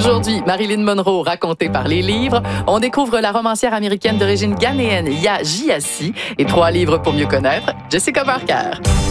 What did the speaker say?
Aujourd'hui, Marilyn Monroe racontée par les livres. On découvre la romancière américaine d'origine ghanéenne Yaa Gyasi et 3 livres pour mieux connaître Jessica Barker.